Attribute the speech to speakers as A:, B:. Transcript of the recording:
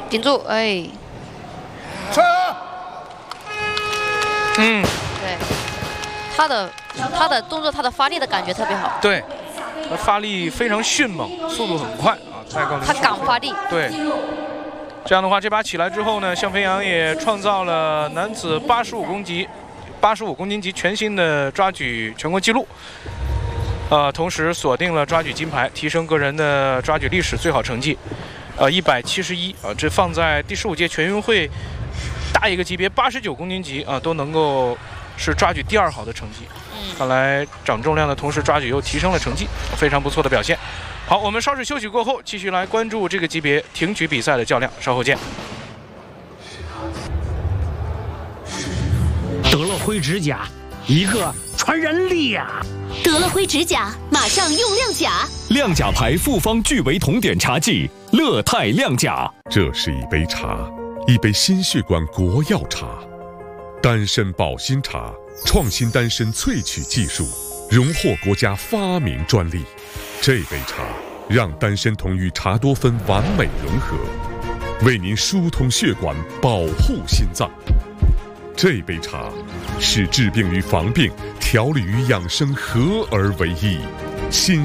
A: 顶住，哎，对，他的动作，他的发力的感觉特别好。
B: 对，发力非常迅猛，速度很快啊！蔡高林
A: 他敢发力。
B: 对。这样的话，这把起来之后呢，向飞扬也创造了男子85公斤级全新的抓举全国纪录。同时锁定了抓举金牌，提升个人的抓举历史最好成绩，171啊，这放在第15届全运会大一个级别89公斤级啊，都能够是抓举第2好的成绩。看来长重量的同时抓举又提升了成绩，非常不错的表现。好，我们稍事休息过后，继续来关注这个级别挺举比赛的较量，稍后见。
C: 德乐辉指甲，一个传染力呀！
D: 德乐辉指甲，马上用亮甲。
E: 亮甲牌复方聚维酮碘茶剂，乐泰亮甲。
F: 这是一杯茶，一杯心血管国药茶，丹参保心茶，创新丹参萃取技术，荣获国家发明专利。这杯茶让丹参酮与茶多酚完美融合，为您疏通血管，保护心脏。这杯茶是治病与防病、调理与养生合而为一。